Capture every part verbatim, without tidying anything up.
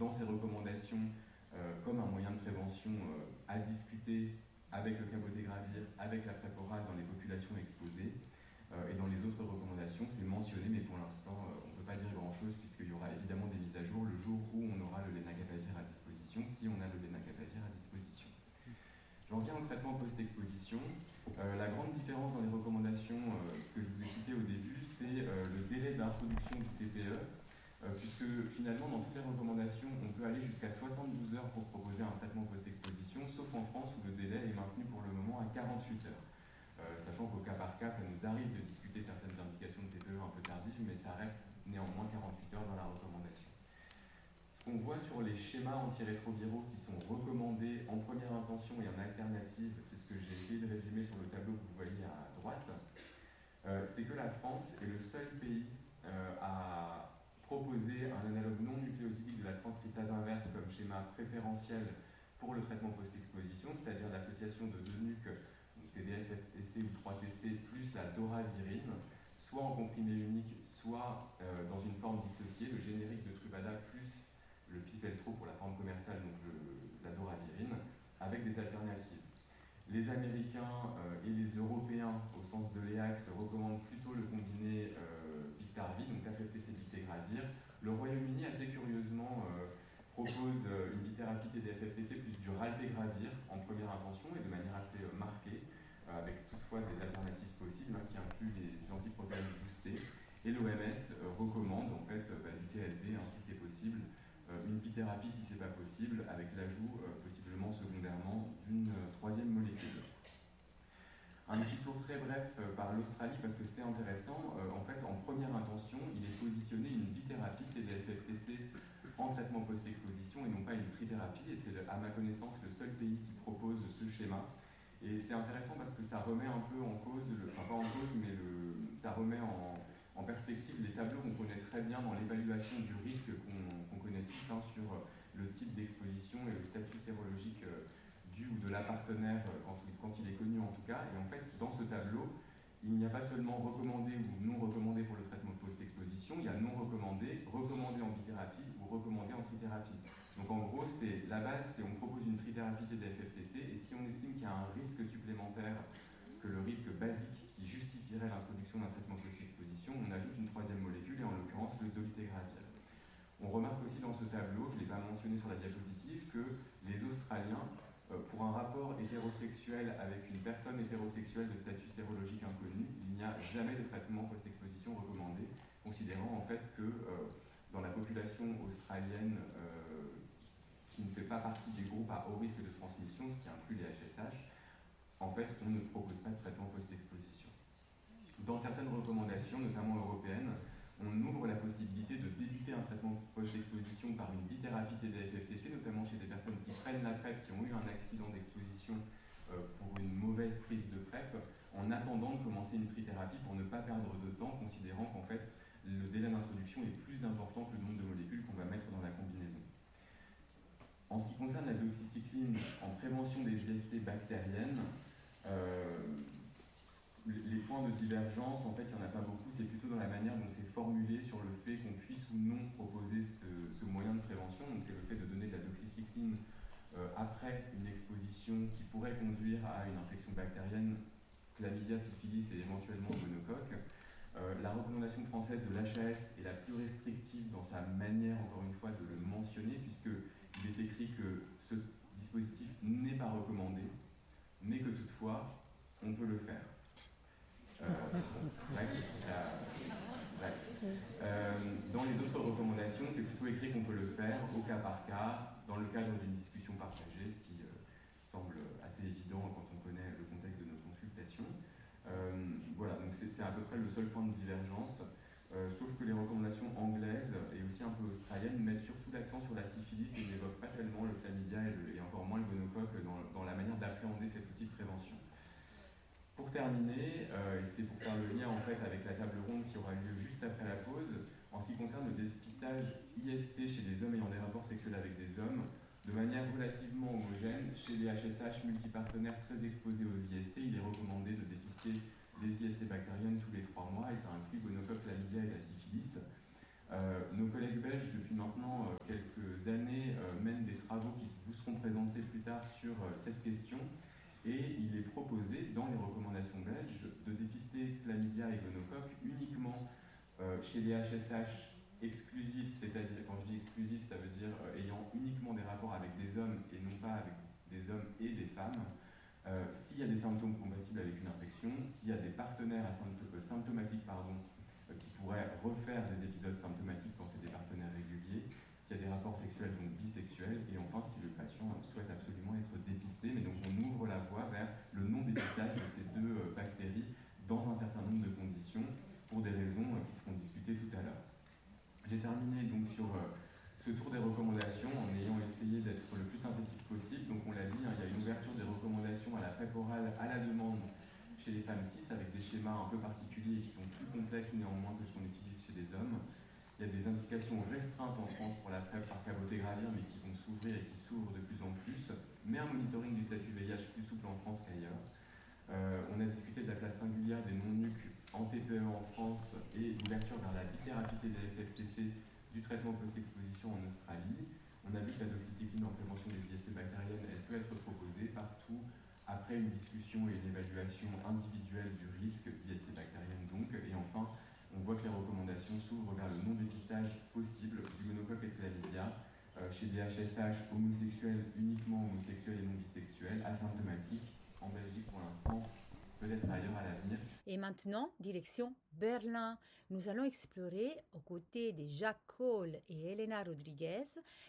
dans ces recommandations euh, comme un moyen de prévention euh, à discuter avec le cabotegravir, avec la PrEP orale dans les populations exposées. Euh, et dans les autres recommandations, c'est mentionné, mais pour l'instant, euh, on ne peut pas dire grand-chose, puisqu'il y aura évidemment des mises à jour le jour où on aura le lenacapavir à disposition, si on a le lenacapavir à disposition. J'en viens au traitement post-exposition. Euh, la grande différence dans les recommandations euh, que je vous ai citées au début, c'est euh, le délai d'introduction du T P E, euh, puisque finalement, dans toutes les recommandations, on peut aller jusqu'à soixante-douze heures pour proposer un traitement post-exposition, sauf en France où le délai est maintenu pour le moment à quarante-huit heures. Euh, sachant qu'au cas par cas, ça nous arrive de discuter certaines indications de T P E un peu tardives, mais ça reste néanmoins quarante-huit heures dans la recommandation. Ce qu'on voit sur les schémas antirétroviraux qui sont recommandés en première intention et en alternative, c'est ce que j'ai essayé de résumer sur le tableau que vous voyez à droite, euh, c'est que la France est le seul pays euh, à proposer un analogue non nucléosidique de la transcriptase inverse comme schéma préférentiel pour le traitement post-exposition, c'est-à-dire l'association de deux nuques, donc T D F, F T C ou trois T C, plus la doravirine, soit en comprimé unique, soit euh, dans une forme dissociée, le générique de Truvada plus le Pifeltro pour la forme commerciale, donc le, la doravirine, avec des alternatives. Les Américains euh, et les Européens, au sens de l'E A C, recommandent plutôt le combiné euh, Biktarvy, donc H F T C Bictegravir. Le Royaume-Uni, assez curieusement, euh, propose euh, une bithérapie T D F F T C plus du Raltegravir en première intention et de manière assez euh, marquée, euh, avec toutefois des alternatives possibles hein, qui incluent les antiprotéines boostées. Et l'O M S euh, recommande en fait euh, bah, du T L D hein, si c'est possible, euh, une bithérapie si c'est pas possible, avec l'ajout euh, possiblement secondairement d'une euh, troisième molécule. Un petit tour très bref euh, par l'Australie parce que c'est intéressant. Euh, en fait, en première intention, il est positionné une bithérapie T D F F T C en traitement post-exposition et non pas une trithérapie. Et c'est à ma connaissance le seul pays qui propose ce schéma. Et c'est intéressant parce que ça remet un peu en cause, le, enfin pas en cause, mais le, ça remet en, en perspective les tableaux qu'on connaît très bien dans l'évaluation du risque qu'on qu'on connaît tous hein, sur le type d'exposition et le statut sérologique euh, du ou de la partenaire euh, quand, quand il est connu en tout cas. Et en fait, dans ce tableau, il n'y a pas seulement recommandé ou non recommandé pour le traitement post-exposition, il y a non recommandé, recommandé en bithérapie ou recommandé en trithérapie. Donc en gros, c'est la base, c'est on propose une trithérapie T D F F T C et si on estime qu'il y a un risque supplémentaire que le risque basique qui justifierait l'introduction d'un traitement post-exposition, on ajoute une troisième molécule et en l'occurrence le dolutegravir. On remarque aussi dans ce tableau, je ne l'ai pas mentionné sur la diapositive, que les Australiens, pour un rapport hétérosexuel avec une personne hétérosexuelle de statut sérologique inconnu, il n'y a jamais de traitement post-exposition recommandé, considérant en fait que euh, dans la population australienne euh, qui ne fait pas partie des groupes à haut risque de transmission, ce qui inclut les H S H, en fait, on ne propose pas de traitement post-exposition. Dans certaines recommandations, notamment européennes, on ouvre la possibilité de débuter un traitement post-exposition par une bithérapie T D F F T C, notamment chez des personnes qui prennent la PrEP, qui ont eu un accident d'exposition euh, pour une mauvaise prise de PrEP, en attendant de commencer une trithérapie pour ne pas perdre de temps, considérant qu'en fait, le délai d'introduction est plus important que le nombre de molécules qu'on va mettre dans la combinaison. En ce qui concerne la doxycycline en prévention des I S T bactériennes, euh, les points de divergence, en fait, il n'y en a pas beaucoup, c'est plutôt dans la manière dont c'est formulé sur le fait qu'on puisse ou non proposer ce, ce moyen de prévention. Donc c'est le fait de donner de la doxycycline euh, après une exposition qui pourrait conduire à une infection bactérienne, chlamydia, syphilis et éventuellement gonocoque. Euh, la recommandation française de l'H A S est la plus restrictive dans sa manière, encore une fois, de le mentionner, puisqu'il est écrit que ce dispositif n'est pas recommandé, mais que toutefois, on peut le faire. Euh, bref, euh, bref. Euh, dans les autres recommandations, c'est plutôt écrit qu'on peut le faire au cas par cas, dans le cadre d'une discussion partagée, ce qui euh, semble assez évident quand on connaît le contexte de nos consultations. Euh, voilà, donc c'est à peu près le seul point de divergence, euh, sauf que les recommandations anglaises et aussi un peu australiennes mettent surtout l'accent sur la syphilis et n'évoquent pas tellement le chlamydia et, le, et encore moins le gonocoque dans, dans la manière d'appréhender cet outil de prévention. Pour terminer, euh, et c'est pour faire le lien en fait avec la table ronde qui aura lieu juste après la pause, en ce qui concerne le dépistage I S T chez des hommes ayant des rapports sexuels avec des hommes, de manière relativement homogène, chez les H S H multipartenaires très exposés aux I S T, il est recommandé de dépister les I S T bactériennes tous les trois mois, et ça inclut gonocoque, chlamydia et la syphilis. Euh, nos collègues belges, depuis maintenant euh, quelques années euh, mène des travaux qui vous seront présentés plus tard sur euh, cette question. Et il est proposé, dans les recommandations belges, de dépister chlamydia et gonocoque uniquement euh, chez les H S H exclusifs, c'est-à-dire, quand je dis exclusif, ça veut dire euh, ayant uniquement des rapports avec des hommes et non pas avec des hommes et des femmes. Euh, s'il y a des symptômes compatibles avec une infection, s'il y a des partenaires asympto- euh, symptomatiques pardon, euh, qui pourraient refaire des épisodes symptomatiques quand c'est des partenaires réguliers, s'il y a des rapports sexuels, donc bisexuels, et enfin si le patient souhaite absolument être dépisté. Mais donc on ouvre la voie vers le non-dépistage de ces deux euh, bactéries dans un certain nombre de conditions, pour des raisons euh, qui seront discutées tout à l'heure. J'ai terminé donc sur euh, ce tour des recommandations en ayant essayé d'être le plus synthétique possible. Donc on l'a dit, hein, il y a une ouverture des recommandations à la PrEP orale à la demande chez les femmes cis, avec des schémas un peu particuliers qui sont plus complexes néanmoins que ce qu'on utilise chez les hommes. Il y a des indications restreintes en France pour la PrEP par cabotégravir, mais qui vont s'ouvrir et qui s'ouvrent de plus en plus, mais un monitoring du statut V I H plus souple en France qu'ailleurs. Euh, on a discuté de la place singulière des non-nuc en T P E en France et l'ouverture vers la bithérapie T D F F T C du traitement post-exposition en Australie. On a vu que la doxycycline en prévention des I S T bactériennes, elle peut être proposée partout après une discussion et une évaluation individuelle du risque d'I S T bactérienne donc. Et enfin, on voit que les recommandations s'ouvrent vers le non-dépistage possible du gonocoque et de chlamydia euh, chez des H S H homosexuels, uniquement homosexuels et non bisexuels, asymptomatiques, en Belgique pour l'instant, peut-être ailleurs à l'avenir. Et maintenant, direction Berlin. Nous allons explorer, aux côtés de Jacques Cole et Elena Rodriguez,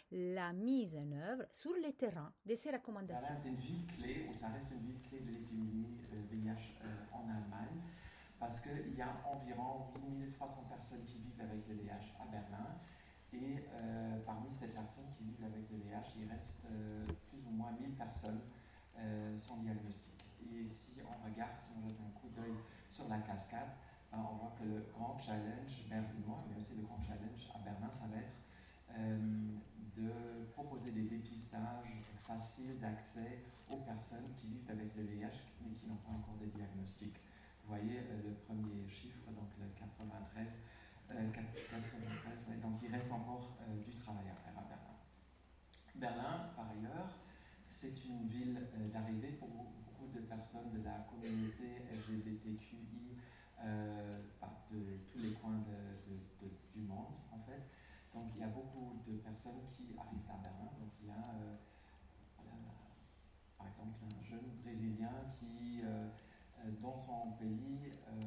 la mise en œuvre sur le terrain de ces recommandations. Berlin est une ville clé, ou ça reste une ville clé de l'épidémie euh, V I H euh, en Allemagne, parce qu'il y a environ huit mille trois cents personnes qui vivent avec le V I H à Berlin. Et euh, parmi ces personnes qui vivent avec le V I H, il reste euh, plus ou moins mille personnes euh, sans diagnostic. Et si on regarde, si on jette un coup d'œil sur la cascade, ben on voit que le grand challenge berlinois, mais aussi le grand challenge à Berlin, ça va être euh, de proposer des dépistages faciles d'accès aux personnes qui vivent avec le V I H mais qui n'ont pas encore de diagnostic. Vous voyez euh, le premier chiffre, donc le quatre-vingt-treize, euh, quatre-vingt-treize ouais, donc il reste encore euh, du travail à faire à Berlin. Berlin, par ailleurs, c'est une ville euh, d'arrivée pour beaucoup de personnes de la communauté L G B T Q I euh, de tous les coins de, de, de, du monde, en fait. Donc, il y a beaucoup de personnes qui arrivent à Berlin. Donc, il y a, euh, voilà, par exemple, un jeune Brésilien qui, euh, dans son pays, euh,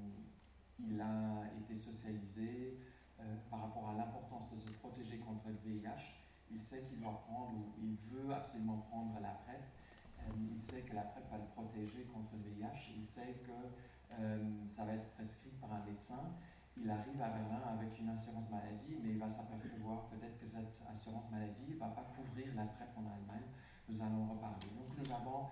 il a été socialisé euh, par rapport à l'importance de se protéger contre le V I H. Il sait qu'il doit prendre, ou il veut absolument prendre la PrEP. Euh, il sait que la PrEP va le protéger contre le V I H. Il sait que euh, ça va être prescrit par un médecin. Il arrive à Berlin avec une assurance maladie, mais il va s'apercevoir peut-être que cette assurance maladie ne va pas couvrir la PrEP en Allemagne. Nous allons en reparler. Donc nous avons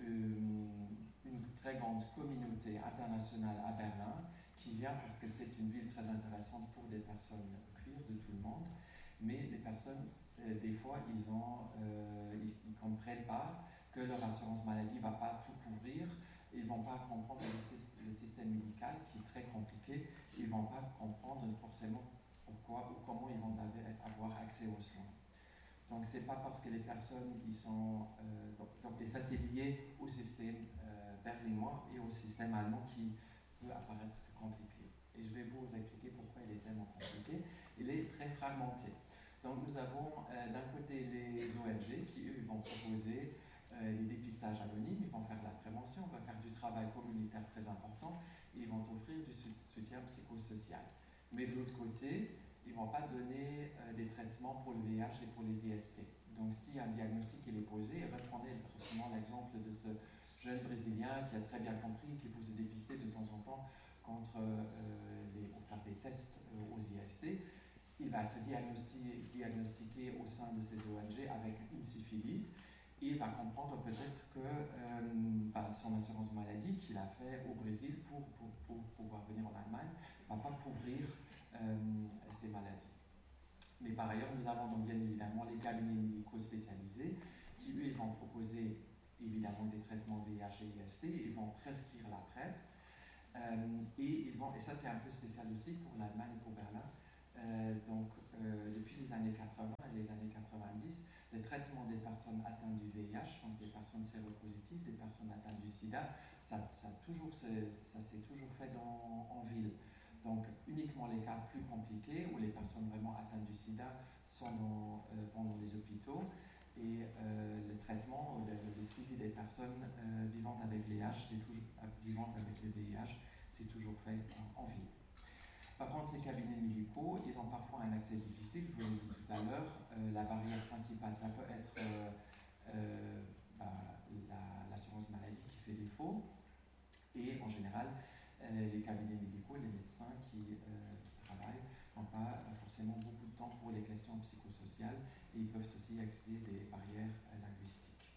euh, une très grande communauté internationale à Berlin qui vient parce que c'est une ville très intéressante pour des personnes queer de tout le monde, mais les personnes Euh, des fois, ils ne euh, comprennent pas que leur assurance maladie ne va pas tout couvrir, ils ne vont pas comprendre le, le système médical qui est très compliqué, ils ne vont pas comprendre forcément pourquoi ou comment ils vont avoir accès aux soins. Donc, ce n'est pas parce que les personnes, ils sont... Euh, donc, donc, et ça, c'est lié au système euh, berlinois et au système allemand qui peut apparaître compliqué. Et je vais vous expliquer pourquoi il est tellement compliqué. Il est très fragmenté. Donc nous avons euh, d'un côté les O N G qui, eux, vont proposer euh, des dépistages anonymes, ils vont faire de la prévention, ils vont faire du travail communautaire très important et ils vont offrir du soutien psychosocial. Mais de l'autre côté, ils ne vont pas donner euh, des traitements pour le V I H et pour les I S T. Donc si un diagnostic il est posé, reprenez l'exemple de ce jeune Brésilien qui a très bien compris qu'il faut se dépister de temps en temps contre, euh, les, pour faire des tests euh, aux I S T. Il va être diagnostiqué, diagnostiqué au sein de ces O N G avec une syphilis et il va comprendre peut-être que euh, bah, son assurance maladie qu'il a fait au Brésil pour, pour, pour, pour pouvoir venir en Allemagne ne va pas couvrir euh, ces maladies. Mais par ailleurs, nous avons donc bien évidemment les cabinets médicaux spécialisés qui, eux, ils vont proposer évidemment des traitements V I H et I S T, ils vont prescrire la PrEP euh, et, ils vont, et ça c'est un peu spécial aussi pour l'Allemagne et pour Berlin. Euh, donc, euh, depuis les années quatre-vingts et les années personnes atteintes du V I H, donc des personnes séropositives, des personnes atteintes du sida. Ça, ça, toujours, ça s'est toujours fait dans, en ville. Donc uniquement les cas plus compliqués où les personnes vraiment atteintes du sida sont dans, euh, vont dans les hôpitaux et euh, le traitement, le, le suivi des personnes euh, vivantes avec les H, c'est toujours euh, vivantes avec le V I H, c'est toujours fait en, en ville. Par contre, ces cabinets médicaux, ils ont parfois un accès difficile, je vous l'ai dit tout à l'heure. Euh, la barrière principale, ça peut être euh, euh, bah, la, l'assurance maladie qui fait défaut. Et en général, euh, les cabinets médicaux, les médecins qui, euh, qui travaillent n'ont pas forcément beaucoup de temps pour les questions psychosociales et ils peuvent aussi accéder des barrières euh, linguistiques.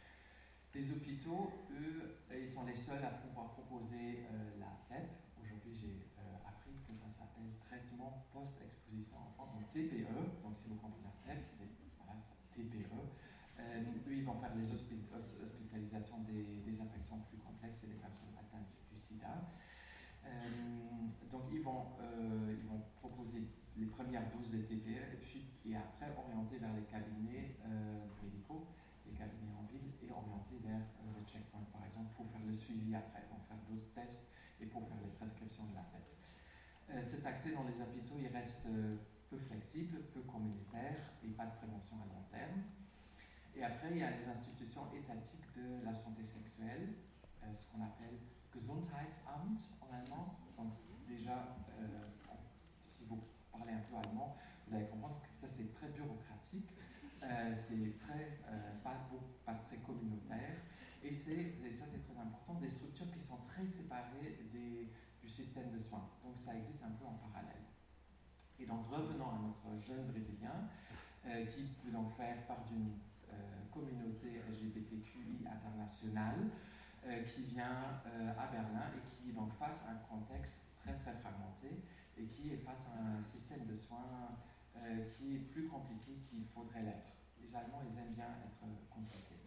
Les hôpitaux, eux, ils sont les seuls à pouvoir proposer euh, la P E P. Aujourd'hui, j'ai euh, appris que ça s'appelle traitement post-exposition en France, donc T P E. Donc, si vous comprenez la P E P, c'est voilà, T P E. Euh, eux, ils vont faire les hospi- hospitalisations des, des infections plus complexes et des personnes atteintes du sida. Euh, donc, ils vont, euh, ils vont proposer les premières doses de T P E et puis et après orienter vers les cabinets euh, médicaux, les cabinets en ville et orienter vers euh, le checkpoint, par exemple, pour faire le suivi après, pour faire d'autres tests et pour faire les prescriptions de la P E P. Euh, cet accès dans les hôpitaux, il reste euh, peu flexible, peu communautaire et pas de prévention à long terme. Et après, il y a les institutions étatiques de la santé sexuelle, euh, ce qu'on appelle Gesundheitsamt en allemand. Donc déjà, euh, si vous parlez un peu allemand, vous allez comprendre que ça c'est très bureaucratique, euh, c'est très, euh, pas, pas très communautaire, et, c'est, et ça c'est très important, des structures qui sont très séparées des, du système de soins. Donc ça existe un peu en parallèle. Et donc revenons à notre jeune Brésilien, euh, qui peut donc faire part d'une Euh, communauté L G B T Q I internationale euh, qui vient euh, à Berlin et qui est donc face à un contexte très très fragmenté et qui est face à un système de soins euh, qui est plus compliqué qu'il faudrait l'être. Les Allemands, ils aiment bien être compliqués.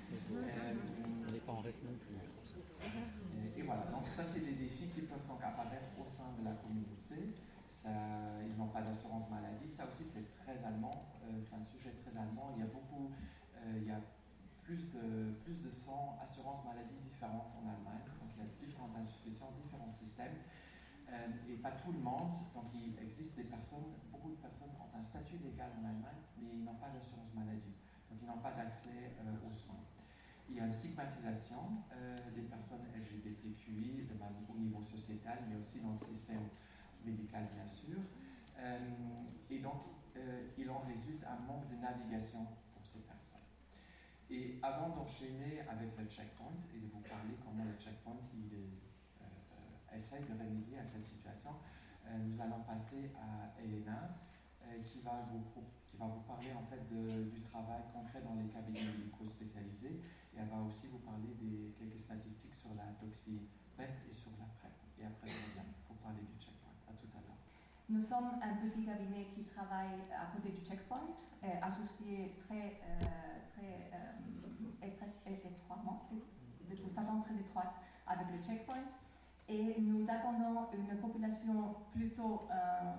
Ça n'est pas en reste non plus. Et, et voilà, donc ça c'est des défis qui peuvent donc apparaître au sein de la communauté. Ça, ils n'ont pas d'assurance maladie, ça aussi c'est très allemand, euh, c'est un sujet très allemand. Il y a beaucoup, euh, il y a plus de, plus de cent assurances maladies différentes en Allemagne, donc il y a différentes institutions, différents systèmes, euh, et pas tout le monde. Donc il existe des personnes, beaucoup de personnes ont un statut légal en Allemagne, mais ils n'ont pas d'assurance maladie, donc ils n'ont pas d'accès euh, aux soins. Il y a une stigmatisation euh, des personnes L G B T Q I de, au niveau sociétal, mais aussi dans le système médical bien sûr, euh, et donc euh, il en résulte un manque de navigation pour ces personnes. Et avant d'enchaîner avec le checkpoint et de vous parler comment le checkpoint il euh, euh, essaye de remédier à cette situation, euh, nous allons passer à Elena euh, qui, va vous, qui va vous parler en fait de, du travail concret dans les cabinets médicaux spécialisés, et elle va aussi vous parler des quelques statistiques sur la doxy P E P et sur la P R E P. Et après je reviens pour parler du checkpoint. Nous sommes un petit cabinet qui travaille à côté du checkpoint, euh, associé très, euh, très euh, étroitement, de, de façon très étroite avec le checkpoint. Et nous attendons une population plutôt euh,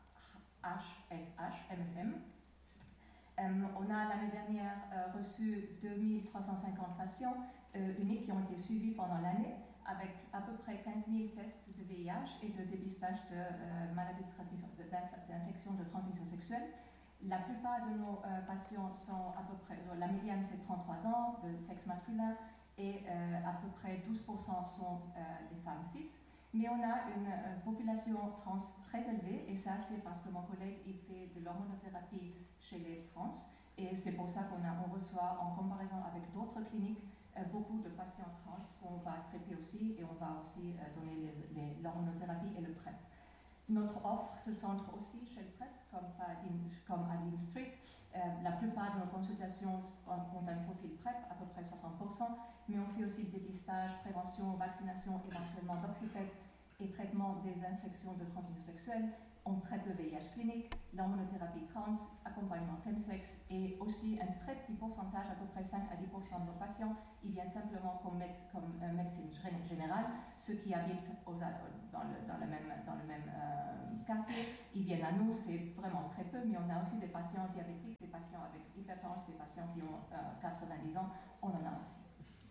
H S H, M S M. Euh, on a l'année dernière euh, reçu deux mille trois cent cinquante patients euh, uniques qui ont été suivis pendant l'année, avec à peu près quinze mille tests de V I H et de dépistage de euh, maladies de transmission, de, d'infections de transmission sexuelle. La plupart de nos euh, patients sont à peu près, la médiane c'est trente-trois ans, de sexe masculin, et euh, à peu près douze pour cent sont euh, des femmes cis. Mais on a une euh, population trans très élevée, et ça c'est parce que mon collègue il fait de l'hormonothérapie chez les trans, et c'est pour ça qu'on a, on reçoit en comparaison avec d'autres cliniques Euh, beaucoup de patients trans qu'on va traiter aussi, et on va aussi euh, donner les, les, l'hormonothérapie et le P R E P. Notre offre se centre aussi chez le P R E P, comme à Dean, comme à Dean Street. Euh, la plupart de nos consultations ont un profil P R E P, à peu près soixante pour cent, mais on fait aussi le dépistage, prévention, vaccination, éventuellement d'oxypète et traitement des infections de transmission sexuelle. On traite le V I H clinique, l'hormonothérapie trans, accompagnement chemsex, et aussi un très petit pourcentage, à peu près cinq à dix pour cent de nos patients, ils viennent simplement comme, méde- comme euh, médecine générale. Ceux qui habitent aux, dans, le, dans le même, dans le même euh, quartier, ils viennent à nous, c'est vraiment très peu, mais on a aussi des patients diabétiques, des patients avec hypertension, des patients qui ont euh, quatre-vingt-dix ans, on en a aussi.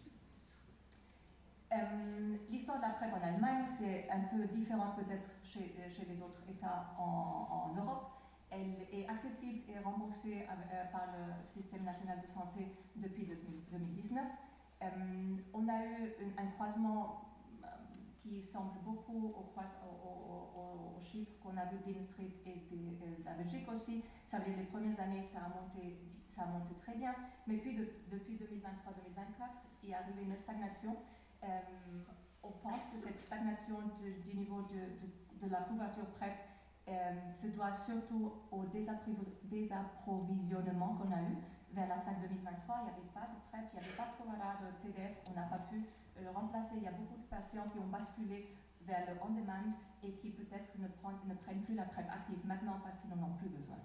Euh, L'histoire de la PrEP en Allemagne, c'est un peu différent peut-être chez, chez les autres États en, en Europe. Elle est accessible et remboursée euh, par le système national de santé depuis deux mille dix-neuf. Euh, on a eu une, un croisement euh, qui semble beaucoup aux au, au, au chiffres qu'on a vu d'In Street et de, de la Belgique aussi. Ça veut dire les premières années, ça a monté, ça a monté très bien. Mais puis de, depuis deux mille vingt-trois deux mille vingt-quatre, il est arrivé une stagnation. Euh, on pense que cette stagnation de, du niveau de, de, de la couverture PrEP euh, se doit surtout au désapprovisionnement qu'on a eu vers la fin deux mille vingt-trois. Il n'y avait pas de PrEP, il n'y avait pas de Truvada, de T D F, on n'a pas pu le remplacer. Il y a beaucoup de patients qui ont basculé vers le on-demand et qui peut-être ne, ne prennent plus la PrEP active maintenant parce qu'ils n'en ont plus besoin.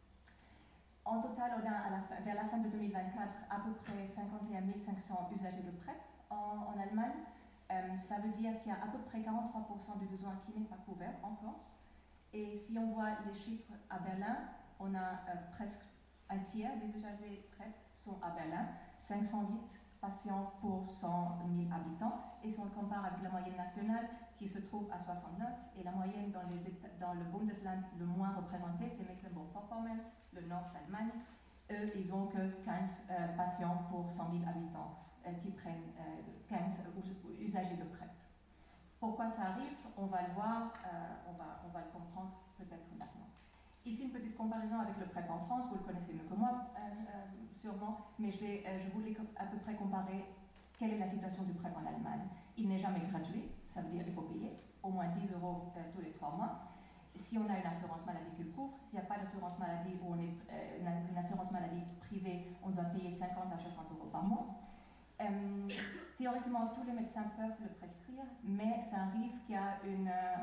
En total, on a à la fin, vers la fin de deux mille vingt-quatre à peu près cinquante et un mille cinq cents usagers de PrEP en, en Allemagne. Euh, ça veut dire qu'il y a à peu près quarante-trois pour cent du besoin qui n'est pas couvert encore. Et si on voit les chiffres à Berlin, on a euh, presque un tiers des usagers PrEP sont à Berlin, cinq cent huit patients pour cent mille habitants. Et si on le compare avec la moyenne nationale, qui se trouve à soixante-neuf, et la moyenne dans, les états, dans le Bundesland le moins représenté, c'est Mecklenburg-Vorpommern, le nord d'Allemagne. Eux, ils n'ont que quinze euh, patients pour cent mille habitants euh, qui prennent euh, quinze euh, usagers de PrEP. Pourquoi ça arrive? On va le voir, euh, on, va, on va le comprendre peut-être maintenant. Ici, une petite comparaison avec le PrEP en France, vous le connaissez mieux que moi, euh, euh, sûrement, mais je, vais, euh, je voulais à peu près comparer quelle est la situation du PrEP en Allemagne. Il n'est jamais gratuit, ça veut dire qu'il faut payer au moins dix euros euh, tous les trois mois. Si on a une assurance maladie qui le couvre, s'il n'y a pas d'assurance maladie ou on est euh, une, une assurance maladie privée, on doit payer cinquante à soixante euros par mois. Euh, théoriquement, tous les médecins peuvent le prescrire, mais ça arrive qu'il y a une...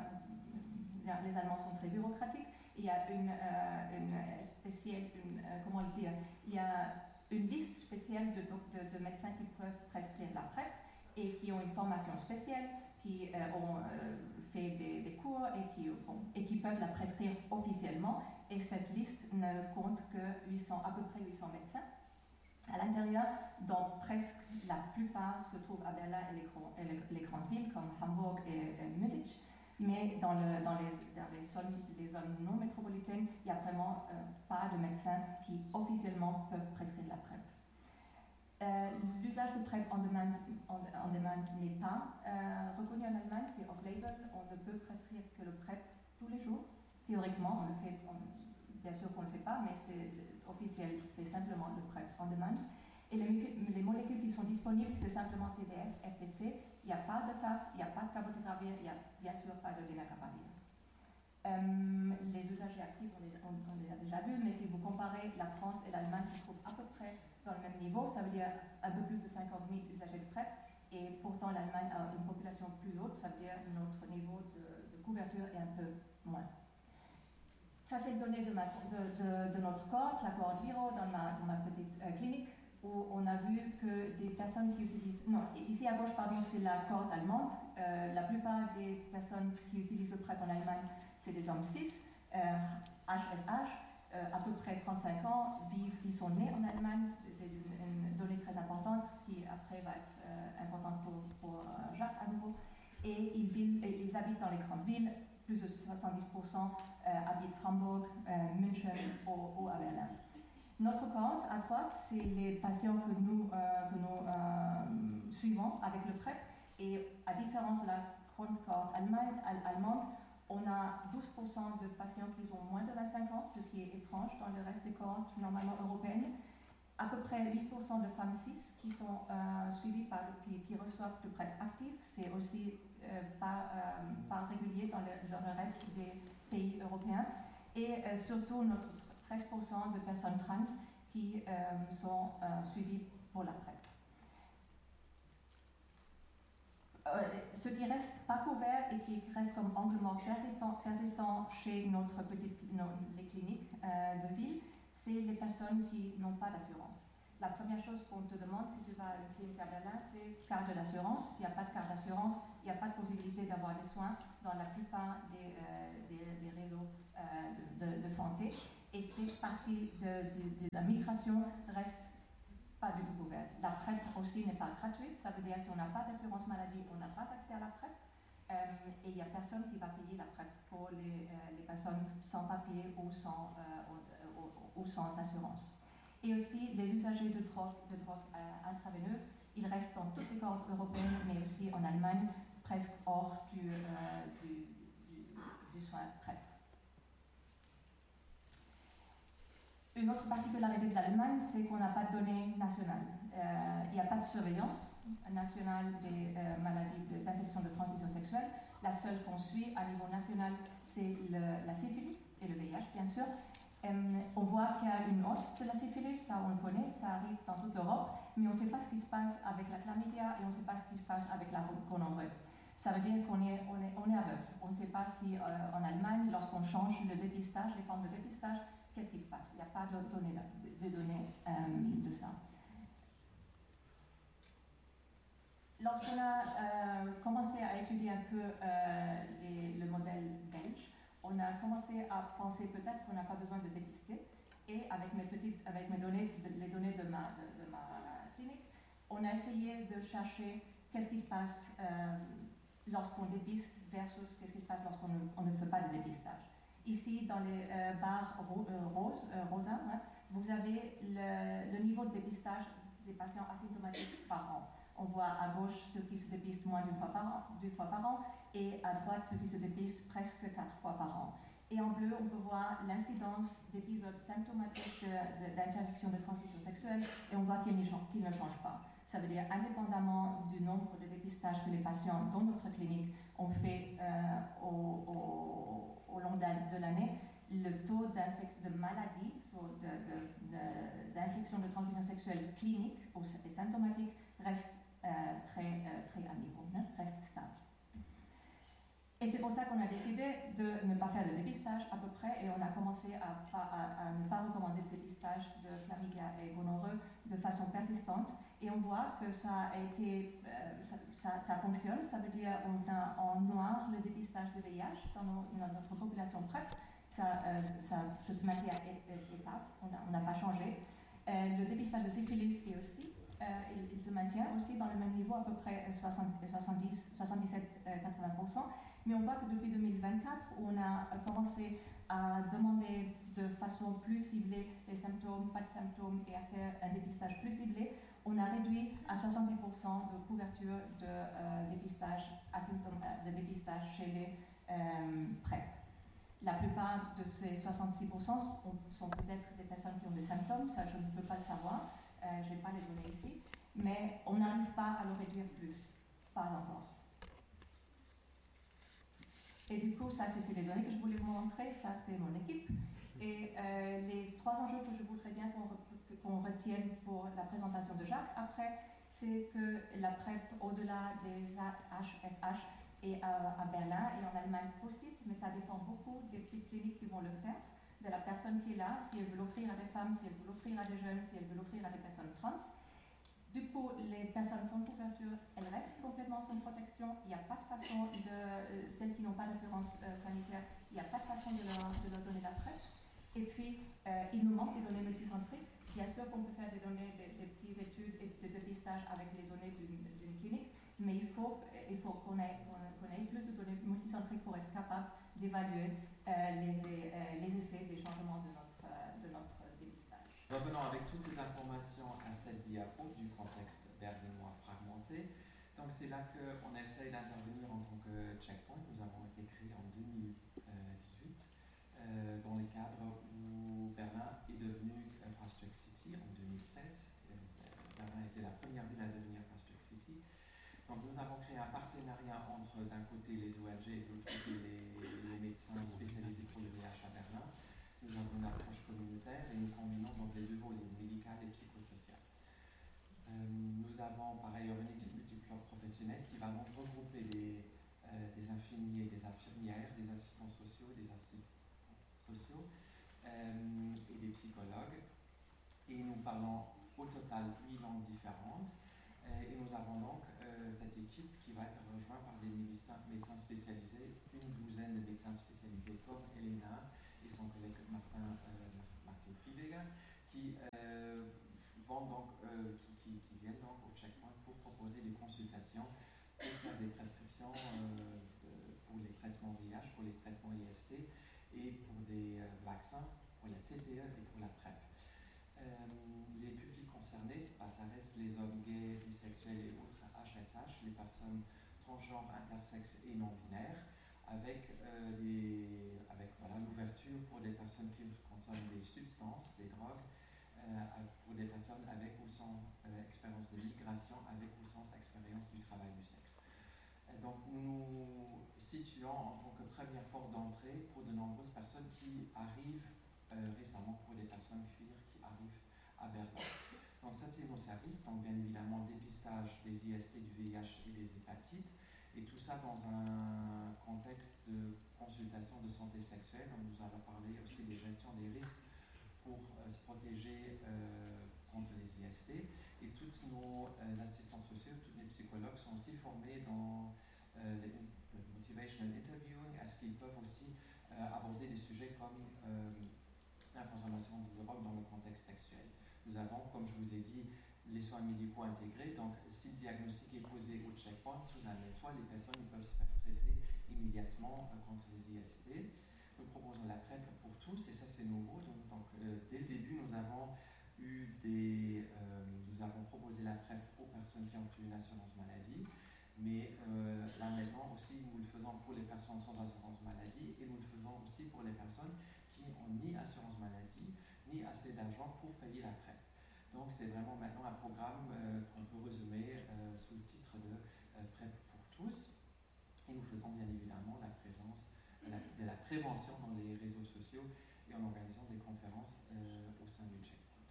Euh, les Allemands sont très bureaucratiques. Il y a une, euh, une spéciale, une, euh, comment le dire, il y a une liste spéciale de, de, de médecins qui peuvent prescrire la PrEP et qui ont une formation spéciale, qui euh, ont euh, fait des, des cours et qui, bon, et qui peuvent la prescrire officiellement. Et cette liste ne compte que huit cents, à peu près huit cents médecins. À l'intérieur, dont presque la plupart se trouvent à Berlin et les, et les, les grandes villes comme Hambourg et, et Munich. Mais dans, le, dans, les, dans les, zones, les zones non métropolitaines, il n'y a vraiment euh, pas de médecins qui officiellement peuvent prescrire la PrEP. Euh, L'usage de PrEP en demande, en, en demande n'est pas euh, reconnu en Allemagne, c'est off-label. On ne peut prescrire que le PrEP tous les jours. Théoriquement, on le fait, on, bien sûr qu'on ne le fait pas, mais c'est officiel, c'est simplement le PrEP en demande. Et les, les molécules qui sont disponibles, c'est simplement T D F, F P C. Il n'y a pas de T A F, il n'y a pas de cabotegravir, il n'y a bien sûr pas de lenacapavir. Euh, les usagers actifs, on les, on, on les a déjà vus, mais si vous comparez la France et l'Allemagne, qui se trouvent à peu près sur le même niveau, ça veut dire un peu plus de cinquante mille usagers de PrEP, et pourtant l'Allemagne a une population plus haute, ça veut dire notre niveau de, de couverture est un peu moins. Ça, c'est le donné de, ma, de, de, de notre cohorte, la cohorte Viro, dans ma, dans ma petite euh, clinique, où on a vu que des personnes qui utilisent... Non, ici à gauche, pardon, c'est la cohorte allemande. Euh, la plupart des personnes qui utilisent le PrEP en Allemagne, c'est des hommes cis, euh, H S H, euh, à peu près trente-cinq ans, vivent, ils sont nés en Allemagne. C'est une, une donnée très importante qui après va être euh, importante pour, pour euh, Jacques à nouveau. Et ils, vivent, et ils habitent dans les grandes villes. Plus de soixante-dix pour cent euh, habitent Hambourg, euh, München ou, ou à Berlin. Notre cohorte à droite, c'est les patients que nous, euh, que nous euh, suivons avec le PrEP. Et à différence de la grande cohorte allemande, on a douze pour cent de patients qui ont moins de vingt-cinq ans, ce qui est étrange dans le reste des cohortes normalement européennes. À peu près huit pour cent de femmes cis qui sont euh, suivies par, qui, qui reçoivent le PrEP actif. C'est aussi euh, pas, euh, pas régulier dans le, dans le reste des pays européens. Et euh, surtout notre treize pour cent de personnes trans qui euh, sont euh, suivies pour la PrEP. Euh, ce qui reste pas couvert et qui reste comme angle mort persistant, persistant chez notre petite, nos, les cliniques euh, de ville, c'est les personnes qui n'ont pas d'assurance. La première chose qu'on te demande si tu vas à une clinique à Berlin, c'est carte d'assurance. S'il n'y a pas de carte d'assurance, il n'y a pas de possibilité d'avoir des soins dans la plupart des, euh, des, des réseaux euh, de, de, de santé. Et cette partie de, de, de la migration reste pas du tout couverte. La PrEP aussi n'est pas gratuite, ça veut dire si on n'a pas d'assurance maladie, on n'a pas accès à la PrEP. Euh, et il n'y a personne qui va payer la PrEP pour les, euh, les personnes sans papier ou sans, euh, ou, ou, ou sans assurance. Et aussi, les usagers de drogue, de drogue euh, intraveineuse, ils restent dans toutes les cohortes européennes, mais aussi en Allemagne, presque hors du, euh, du, du, du soin PrEP. Une autre particularité de l'Allemagne, c'est qu'on n'a pas de données nationales. Euh, il n'y a pas de surveillance nationale des euh, maladies, des infections de transmission sexuelle. La seule qu'on suit à niveau national, c'est la syphilis et le V I H, bien sûr. Euh, on voit qu'il y a une hausse de la syphilis, ça on le connaît, ça arrive dans toute l'Europe, mais on ne sait pas ce qui se passe avec la chlamydia et on ne sait pas ce qui se passe avec la gonorrhée. Ça veut dire qu'on est, on est, on est aveugle. On ne sait pas si euh, en Allemagne, lorsqu'on change le dépistage, les formes de dépistage, qu'est-ce qui se passe? Il n'y a pas de données, de, de données euh, de ça. Lorsqu'on a euh, commencé à étudier un peu euh, les, le modèle belge, on a commencé à penser peut-être qu'on n'a pas besoin de dépister. Et avec mes, petites, avec mes données, de, les données de ma, de, de ma clinique, on a essayé de chercher qu'est-ce qui se passe euh, lorsqu'on dépiste versus qu'est-ce qui se passe lorsqu'on ne, on ne fait pas de dépistage. Ici, dans les euh, barres ro euh, roses, euh, rosa, hein, vous avez le, le niveau de dépistage des patients asymptomatiques par an. On voit à gauche ceux qui se dépistent moins d'une fois par an, d'une fois par an, et à droite ceux qui se dépistent presque quatre fois par an. Et en bleu, on peut voir l'incidence d'épisodes symptomatiques d'infection de, de transmission sexuelle, et on voit qu'ils ne, qu'ils ne changent pas. Ça veut dire, indépendamment du nombre de dépistages que les patients dans notre clinique ont fait euh, au, au, au long de l'année, le taux de maladie, so d'infection de, de, de, de transmission sexuelle clinique et symptomatique reste euh, très, euh, très à niveau, hein, reste stable. Et c'est pour ça qu'on a décidé de ne pas faire de dépistage à peu près, et on a commencé à, à, à ne pas recommander le dépistage de chlamydia et gonorrhée de façon persistante. Et on voit que ça a été, euh, ça, ça, ça fonctionne. Ça veut dire on a en noir le dépistage de V I H dans, nos, dans notre population PrEP. Ça, euh, ça se maintient étable, on n'a pas changé. Euh, le dépistage de syphilis est aussi, euh, il, il se maintient aussi dans le même niveau, à peu près soixante-dix, soixante-dix-sept à quatre-vingts pour cent. Mais on voit que depuis deux mille vingt-quatre, on a commencé à demander de façon plus ciblée les symptômes, pas de symptômes, et à faire un dépistage plus ciblé. On a réduit à soixante-dix pour cent de couverture de, euh, dépistage, de dépistage chez les euh, PrEP. La plupart de ces soixante-six pour cent sont peut-être des personnes qui ont des symptômes, ça je ne peux pas le savoir, euh, je n'ai pas les données ici, mais on n'arrive pas à le réduire plus, pas encore. Et du coup, ça c'était les données que je voulais vous montrer, ça c'est mon équipe. Et euh, les trois enjeux que je voudrais bien qu'on re, qu'on retienne pour la présentation de Jacques après, c'est que la PrEP au-delà des H S H et à, à Berlin et en Allemagne possible, mais ça dépend beaucoup des petites cliniques qui vont le faire, de la personne qui est là, si elle veut l'offrir à des femmes, si elle veut l'offrir à des jeunes, si elle veut l'offrir à des personnes trans. Du coup, les personnes sans couverture, elles restent complètement sans protection. Il n'y a pas de façon de, euh, celles qui n'ont pas d'assurance euh, sanitaire, il n'y a pas de façon de leur, de leur donner la PrEP. Et puis, euh, il nous manque des données multicentriques. Bien sûr qu'on peut faire des données, des, des petites études et de dépistage avec les données d'une clinique, mais il faut, il faut qu'on ait, qu'on ait plus de données multicentriques pour être capable d'évaluer euh, les, les, euh, les effets des changements de notre, euh, de notre dépistage. Revenons avec toutes ces informations à cette diapo du contexte berlinois fragmenté. Donc c'est là qu'on essaye d'intervenir en tant que checkpoint. Nous avons été créés en deux mille dix-huit euh, dans le cadre où Berlin est devenu Fast Track City en deux mille seize. Berlin était la première ville à devenir Fast Track City. Donc nous avons créé un partenariat entre d'un côté les O N G et de l'autre côté les, les médecins spécialisés pour le V I H à Berlin. Nous avons une approche communautaire et nous combinons donc les deux volets, médical et psychosocial. Euh, nous avons par ailleurs une équipe multiple professionnelle qui va donc regrouper des, euh, des infirmiers, des infirmières, des assistants sociaux, des assistants sociaux euh, et des psychologues. Et nous parlons au total huit langues différentes. Euh, et nous avons donc euh, cette équipe qui va être rejointe par des médecins, médecins spécialisés, une douzaine de médecins spécialisés comme Elena et son collègue Martin, euh, Martin Friedega, qui euh, vont font donc, euh, qui, qui, qui viennent donc au checkpoint pour proposer des consultations, pour faire des prescriptions euh, de, pour les traitements V I H, pour les traitements I S T et pour des euh, vaccins, pour la T P E et pour la PrEP. Euh, les publics concernés, ça reste les hommes gays, bisexuels et autres H S H, les personnes transgenres, intersexes et non-binaires, avec, euh, des, avec voilà, l'ouverture pour des personnes qui consomment des substances, des drogues, euh, pour des personnes avec ou sans euh, expérience de migration, avec ou sans expérience du travail du sexe. Et donc nous nous situons en tant que première porte d'entrée pour de nombreuses personnes qui arrivent euh, récemment, pour des personnes queer qui arrivent à Berlin. Donc ça c'est nos services, donc bien évidemment dépistage des I S T, du V I H et des hépatites, et tout ça dans un contexte de consultation de santé sexuelle. On nous a parlé aussi des gestions des risques pour euh, se protéger euh, contre les I S T. Et tous nos euh, assistants sociaux, tous les psychologues sont aussi formés dans euh, le, le motivational interviewing, à ce qu'ils peuvent aussi euh, aborder des sujets comme euh, la consommation de drogue dans le contexte sexuel. Nous avons, comme je vous ai dit, les soins médicaux intégrés. Donc, si le diagnostic est posé au checkpoint, sous un nettoie, les personnes ils peuvent se faire traiter immédiatement euh, contre les I S T. Nous proposons la PrEP pour tous, et ça c'est nouveau. Donc, donc euh, dès le début, nous avons eu des, euh, nous avons proposé la PrEP aux personnes qui ont eu une assurance maladie, mais euh, là maintenant aussi, nous le faisons pour les personnes sans assurance maladie, et nous le faisons aussi pour les personnes qui n'ont ni assurance maladie, ni assez d'argent pour payer la PrEP. Donc c'est vraiment maintenant un programme euh, qu'on peut résumer euh, sous le titre de euh, PrEP pour tous. Et nous faisons bien évidemment la présence la, de la prévention dans les réseaux sociaux et en organisant des conférences euh, au sein du checkpoint.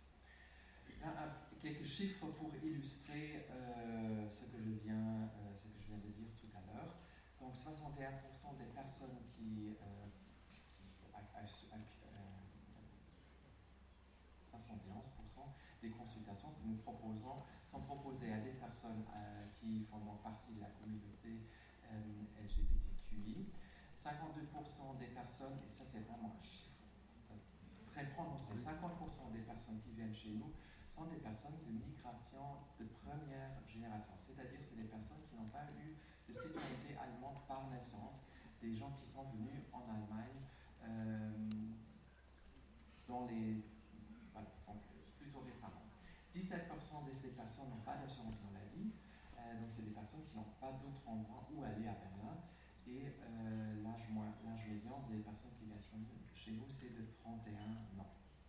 Là, quelques chiffres pour illustrer euh, ce, que je viens, euh, ce que je viens de dire tout à l'heure. Donc soixante et un pour cent des personnes qui euh, soixante et onze pour cent des consultations que nous proposons sont proposées à des personnes euh, qui font donc partie de la communauté euh, L G B T Q I. cinquante-deux pour cent des personnes, et ça c'est vraiment un chiffre très prononcé, cinquante pour cent des personnes qui viennent chez nous sont des personnes de migration de première génération, c'est-à-dire c'est des personnes qui n'ont pas eu de citoyenneté allemande par naissance, des gens qui sont venus en Allemagne euh, dans les voilà, donc, plutôt récemment. dix-sept pour cent de ces personnes n'ont pas d'assurance maladie, euh, donc c'est des personnes qui n'ont pas d'autre endroit où aller à Berlin. Et euh, l'âge médian des personnes qui viennent chez nous, c'est de trente et un ans.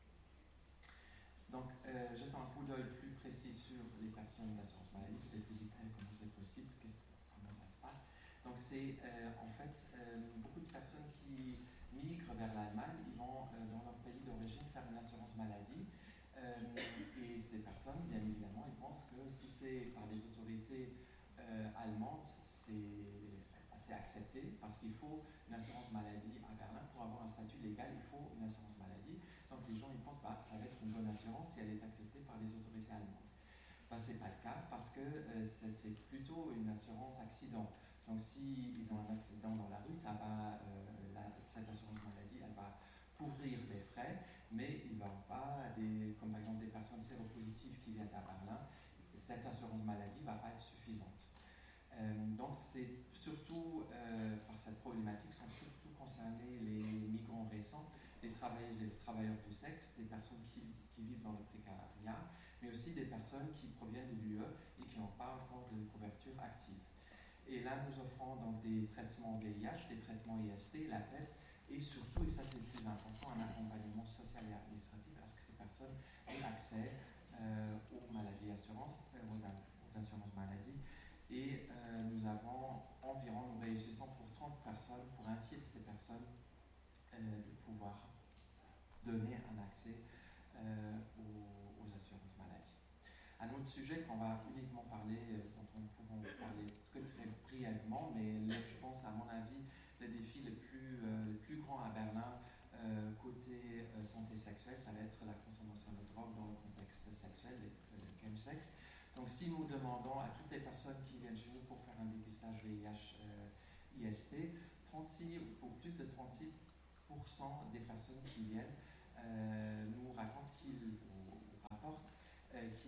Donc, euh, jetons un coup d'œil plus précis sur les personnes d'assurance maladie, peut-être vous dites comment c'est possible, comment ça se passe. Donc, c'est euh, en fait euh, beaucoup de personnes qui migrent vers l'Allemagne, ils vont euh, dans leur pays d'origine faire une assurance maladie. Euh, et ces personnes, bien évidemment, ils pensent que si c'est par les autorités euh, allemandes, c'est assez accepté parce qu'il faut une assurance maladie à Berlin. Pour avoir un statut légal, il faut une assurance maladie. Donc les gens ils pensent que bah, ça va être une bonne assurance si elle est acceptée par les autorités allemandes. Bah, ce n'est pas le cas parce que euh, c'est plutôt une assurance accident. Donc s'ils si ont un accident dans la rue, ça va, euh, la, cette assurance maladie, elle va couvrir les frais, mais il ne va pas, des, comme par exemple des personnes séropositives qui viennent à Berlin, cette assurance maladie ne va pas être suffisante. Euh, donc c'est surtout, euh, par cette problématique, sont surtout concernés les migrants récents, les travailleuses et les travailleurs du sexe, des personnes qui, qui vivent dans le précariat, mais aussi des personnes qui proviennent de l'U E et qui n'ont pas encore de couverture active. Et là, nous offrons donc des traitements V I H, des traitements I S T, la PrEP, et surtout, et ça c'est le plus important, un accompagnement social et administratif à ce que ces personnes aient accès euh, aux maladies assurances, euh, aux, aux assurances maladie. Et euh, nous avons environ, nous réussissons pour trente personnes, pour un tiers de ces personnes, euh, de pouvoir donner un accès euh, aux, aux assurances maladie. Un autre sujet qu'on va uniquement parler, dont nous pouvons parler très, très brièvement, mais là, je pense à mon avis, le défi le plus, euh, le plus grand à Berlin, euh, côté euh, santé sexuelle, ça va être la consommation de drogue dans le contexte sexuel, le chemsex. Donc si nous demandons à toutes les personnes qui viennent chez nous pour faire un dépistage V I H euh, I S T, trente-six ou plus de trente-six pour cent des personnes qui viennent euh, nous racontent qu'ils, ou rapportent euh, qu'ils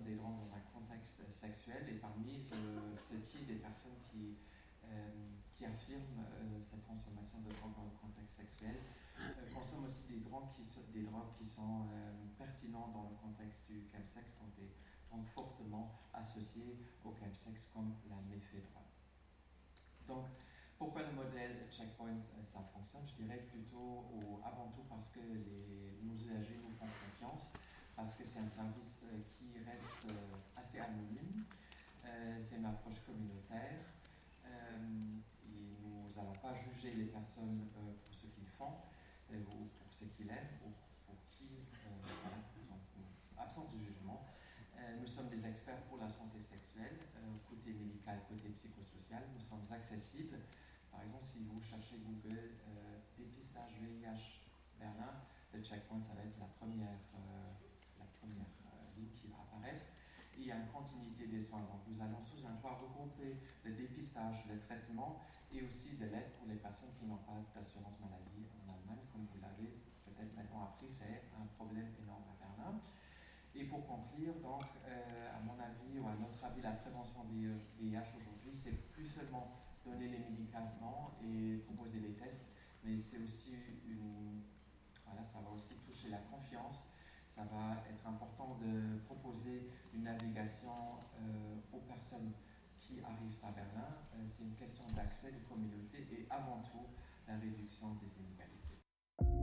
des drogues dans un contexte sexuel, et parmi ce, ce type des personnes qui, euh, qui affirment euh, cette consommation de drogue dans le contexte sexuel euh, consomment aussi des drogues qui sont, des drogues qui sont euh, pertinentes dans le contexte du chemsex, donc, des, donc fortement associées au chemsex comme la méphédrone. Donc, pourquoi le modèle Checkpoint euh, ça fonctionne? Je dirais plutôt au, avant tout parce que les, nos usagers nous font confiance, parce que c'est un service euh, qui reste euh, assez anonyme, euh, c'est une approche communautaire, euh, et nous n'allons pas juger les personnes euh, pour ce qu'ils font, euh, ou pour ce qu'ils aiment, ou pour qui, euh, voilà, donc, absence de jugement. Euh, nous sommes des experts pour la santé sexuelle, euh, côté médical, côté psychosocial, nous sommes accessibles. Par exemple, si vous cherchez Google euh, dépistage V I H Berlin, le Checkpoint, ça va être la première, euh, la première euh, ligne qui va apparaître. Et il y a une continuité des soins. Donc, nous allons sous un toit regrouper le dépistage, le traitement et aussi de l'aide pour les personnes qui n'ont pas d'assurance maladie en Allemagne. Comme vous l'avez peut-être maintenant appris, c'est un problème énorme à Berlin. Et pour conclure, donc, euh, à mon avis, ou à notre avis, la prévention V I H aujourd'hui, c'est plus seulement donner les médicaments et proposer les tests, mais c'est aussi une, voilà, ça va aussi toucher la confiance. Ça va être important de proposer une navigation euh, aux personnes qui arrivent à Berlin. Euh, c'est une question d'accès, de communauté et avant tout la réduction des inégalités.